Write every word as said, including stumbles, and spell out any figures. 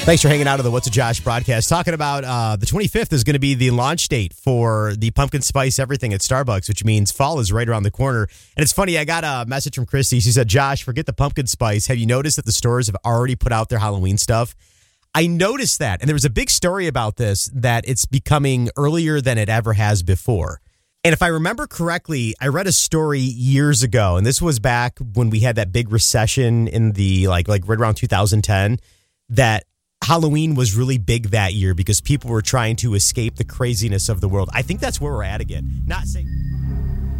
Thanks for hanging out on the What's a Josh broadcast. Talking about uh, the twenty-fifth is going to be the launch date for the pumpkin spice everything at Starbucks, which means fall is right around the corner. And it's funny, I got a message from Christy. She said, Josh, forget the pumpkin spice. Have you noticed that the stores have already put out their Halloween stuff? I noticed that. And there was a big story about this, that it's becoming earlier than it ever has before. And if I remember correctly, I read a story years ago, and this was back when we had that big recession in the, like, like right around two thousand ten, that Halloween was really big that year because people were trying to escape the craziness of the world. I think that's where we're at again. Not saying...